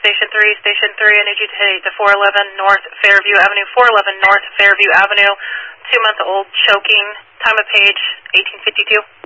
Station 3. Station 3, I need you to hit the 411 North Fairview Avenue. 411 North Fairview Avenue. 2-month-old choking. Time of page 1852.